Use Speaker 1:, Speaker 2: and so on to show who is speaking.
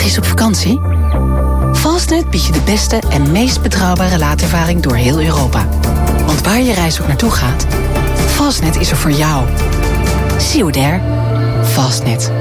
Speaker 1: eens op vakantie? Fastnet biedt je de beste en meest betrouwbare laadervaring door heel Europa. Want waar je reis ook naartoe gaat, Fastnet is er voor jou. See you there. Fastnet.